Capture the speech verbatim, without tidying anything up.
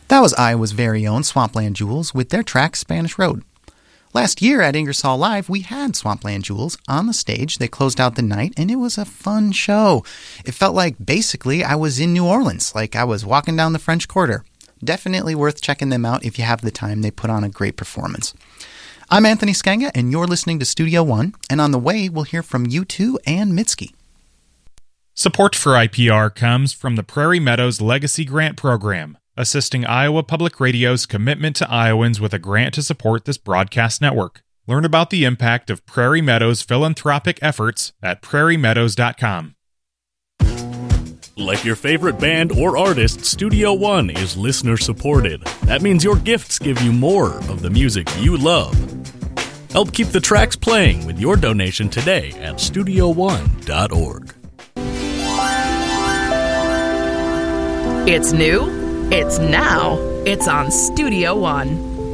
That was Iowa's very own Swampland Jewels with their track Spanish Road. Last year at Ingersoll Live, we had Swampland Jewels on the stage. They closed out the night, and it was a fun show. It felt like basically I was in New Orleans, like I was walking down the French Quarter. Definitely worth checking them out if you have the time. They put on a great performance. I'm Anthony Skenga, and you're listening to Studio One, and on the way, we'll hear from U two and Mitski. Support for I P R comes from the Prairie Meadows Legacy Grant Program, assisting Iowa Public Radio's commitment to Iowans with a grant to support this broadcast network. Learn about the impact of Prairie Meadows' philanthropic efforts at prairie meadows dot com. Like your favorite band or artist, Studio One is listener-supported. That means your gifts give you more of the music you love. Help keep the tracks playing with your donation today at studio one dot org. It's new, it's now, it's on Studio One.